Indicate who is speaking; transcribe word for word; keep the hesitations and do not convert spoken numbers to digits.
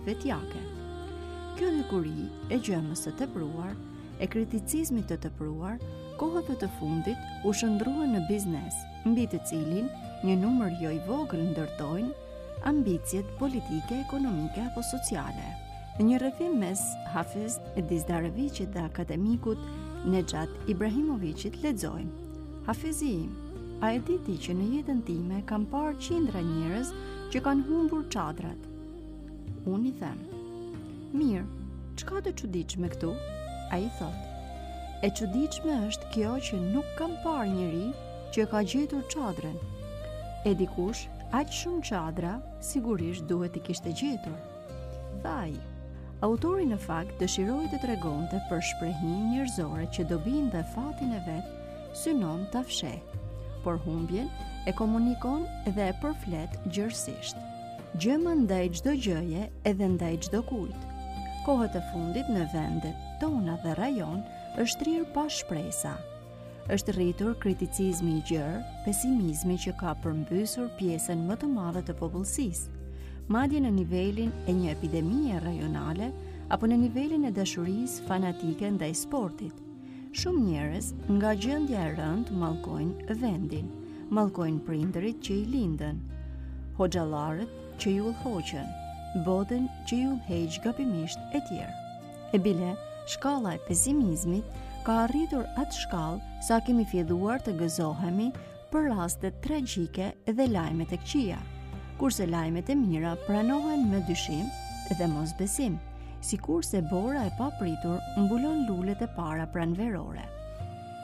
Speaker 1: vetjake. Kjo lëkuri e gjëmës së tepruar, e kriticizmit të tepruar, kohëve të fundit u shndrua në biznes, mbi të cilin një numër jo i vogël ndërtojnë ambicjet politike, ekonomike apo sociale. Në një rrëfim mes Hafiz Dizdarevicit dhe akademikut Nexhat Ibrahimovićit lexojmë: Hafizi im, a e di ti që në jetën time kam parë qindra njerëz që kanë humbur çadrat? Unë i them: mirë, çka të çuditshme këtu? Ai thot: e çuditshme është kjo që nuk kam parë njeri që ka gjetur çadrën. E dikush aq shumë çadra, sigurisht duhet i kishte gjetur. Tha ai. Autori në fakt dëshiroi të tregonte për shprehin njerëzore që dobin dhe fatin e vet synon ta fsheh, por humbjen e komunikon dhe e përflet gjërësisht. Gjëma ndaj çdo gjëje edhe ndaj çdo kujt. Kohët e fundit në vendet tona dhe rajon është rrirë pa shpresa. Është rritur kriticizmi i gjerë, pesimizmi që ka përmbysur pjesën më të madhe të popullsisë, madje në nivelin e një epidemie rajonale apo në nivelin e dashurisë fanatike ndaj sportit. Shumë njerëz nga gjendja e rëndë mallkojnë vendin, mallkojnë prindërit që i lindën, hoxhallarët që ju udhhoqën, botën që ju udhëheq gabimisht e tjerë. E bile, shkalla e pesimizmit ka arritur atë shkallë sa kemi filluar të gëzohemi për rastet tragjike dhe lajmet e këqija, kurse lajmet e mira pranohen me dyshim dhe mosbesim, sikurse bora e papritur mbulon lulet e para pranverore.